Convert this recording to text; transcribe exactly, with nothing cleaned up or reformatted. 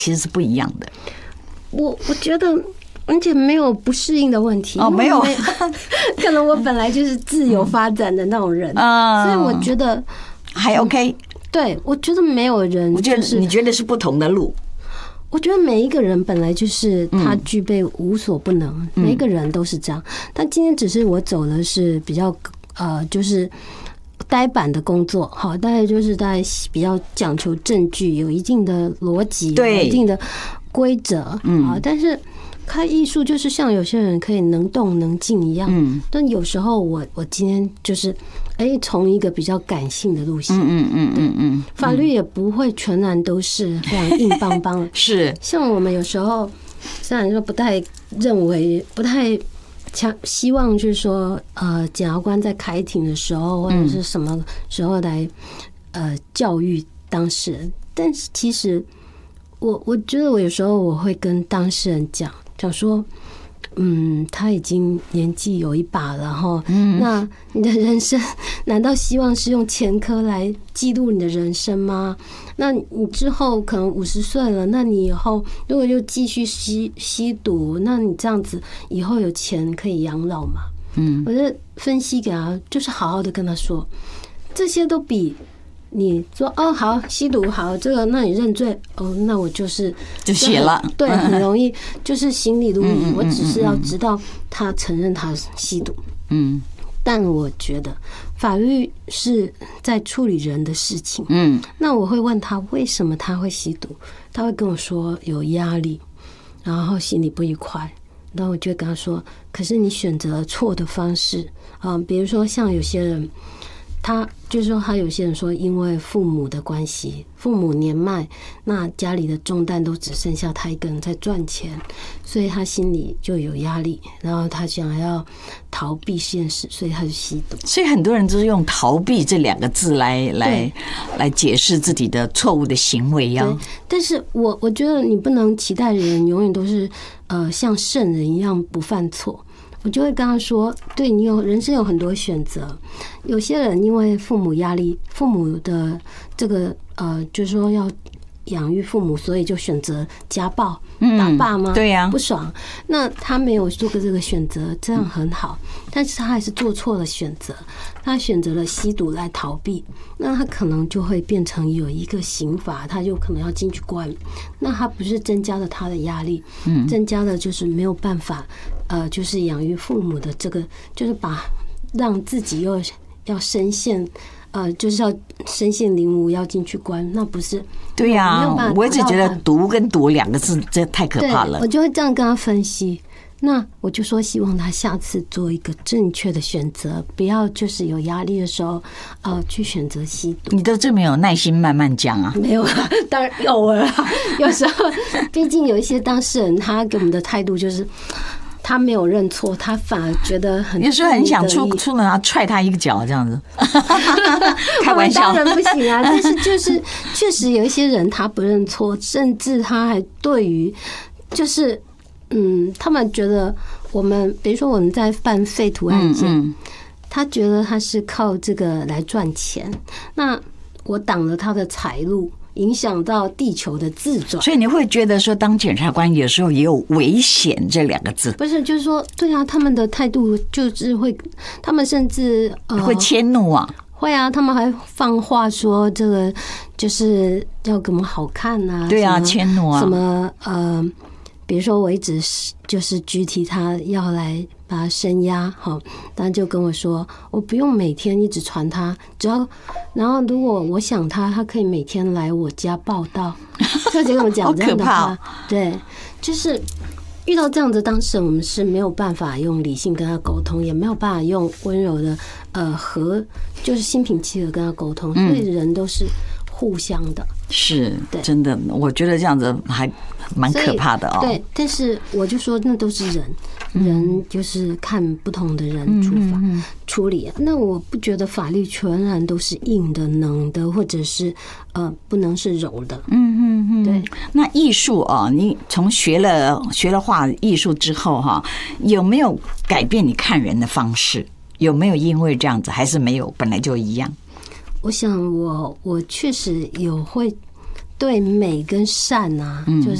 其实是不一样的。 我我觉得，而且没有不适应的问题哦，没有， 可能我本来就是自由发展的那种人，嗯、所以我觉得还 OK。 对，我觉得没有人、就是， 我觉得你觉得是不同的路。 我觉得每一个人本来就是他具备无所不能，嗯、每一个人都是这样。但今天只是我走的是比较呃，就是呆板的工作，好，大概就是在比较讲求证据，有一定的逻辑，有一定的规则，嗯啊，但是。看艺术就是像有些人可以能动能静一样，嗯，但有时候我我今天就是哎从一个比较感性的路线， 嗯嗯嗯嗯， 法律也不会全然都是非常硬邦邦的， 是像我们有时候虽然说不太认为不太强希望就是说呃检察官在开庭的时候或者是什么时候来呃教育当事人，但是其实我我觉得我有时候我会跟当事人讲。想说，嗯，他已经年纪有一把了哈，嗯，那你的人生难道希望是用前科来记录你的人生吗？那你之后可能五十岁了，那你以后如果又继续吸吸毒，那你这样子以后有钱可以养老吗？嗯，我就分析给他，就是好好的跟他说，这些都比。你说哦好吸毒好这个那你认罪哦那我就是就写了对很容易就是行礼如仪，我只是要知道他承认他吸毒，嗯，但我觉得法律是在处理人的事情，嗯，那我会问他为什么他会吸毒，他会跟我说有压力，然后心里不愉快，然后我就跟他说，可是你选择了错的方式啊，比如说像有些人。他就是说，他有些人说，因为父母的关系，父母年迈，那家里的重担都只剩下他一个人在赚钱，所以他心里就有压力，然后他想要逃避现实，所以他就吸毒。 所以很多人都是用逃避这两个字来来来解释自己的错误的行为呀。 但是我我觉得你不能期待人永远都是呃像圣人一样不犯错。我就会跟他说，对你有人生有很多选择，有些人因为父母压力，父母的这个呃，就是说要养育父母，所以就选择家暴、打爸妈， 对呀， 不爽。那他没有做过这个选择，这样很好，但是他还是做错了选择，他选择了吸毒来逃避，那他可能就会变成有一个刑罚，他就可能要进去关。那他不是增加了他的压力，嗯，增加了就是没有办法。呃，就是养育父母的这个，就是把让自己又要身陷，呃，就是要身陷囹圄，要进去关，那不是？ 对呀、啊，我一直觉得毒跟毒两个字，这太可怕了。 我就会这样跟他分析。那我就说，希望他下次做一个正确的选择，不要就是有压力的时候，呃，去选择吸毒。 你都这么有耐心慢慢讲啊？ 没有啊，当然有了。有时候，毕竟有一些当事人，他给我们的态度就是。他没有认错，他反而觉得很有时候很想出出门啊，踹他一个脚这样子。开玩笑， 当然不行啊。但是就是确实有一些人他不认错，甚至他还对于就是嗯，他们觉得我们比如说我们在办废土案件，嗯嗯、他觉得他是靠这个来赚钱，那我挡了他的财路。影响到地球的自转， 所以你会觉得说，当检察官有时候也有危险这两个字。 不是，就是说，对啊，他们的态度就是会，他们甚至呃会迁怒啊， 会啊，他们还放话说这个就是要给我们好看啊， 对啊，迁怒啊， 什么呃，比如说我一直就是具体他要来。把他声压好，他就跟我说，我不用每天一直传他，只要然后如果我想他，他可以每天来我家报到。他就跟我讲这样的话，对，就是遇到这样的当事人，我们是没有办法用理性跟他沟通，也没有办法用温柔的呃和就是心平气和跟他沟通，所以人都是互相的。 是，真的，我觉得这样子还蛮可怕的哦。 对，但是我就说那都是人。人就是看不同的人出发处理，那我不觉得法律全然都是硬的、能的，或者是呃不能是柔的。 嗯嗯嗯， 对。 那艺术啊，你从学了学了画艺术之后哈，有没有改变你看人的方式？有没有因为这样子，还是没有？本来就一样。 我想我我确实有会对美跟善啊，就是